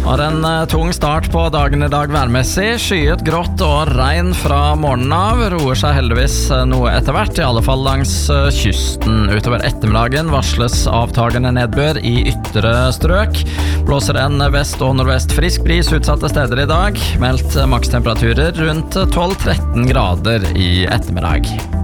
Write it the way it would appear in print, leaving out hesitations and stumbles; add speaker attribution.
Speaker 1: Har en tung start på dagen I dag værmessig. Skyet, grått og regn fra morgenen av. Roer seg heldigvis noe etter hvert, I alle fall langs kysten. Utover ettermiddagen varsles avtagende nedbør I ytre strøk. Blåser en vest- og nordvest frisk bris utsatte steder I dag. Meldt makstemperaturer rundt 12-13 grader I ettermiddag.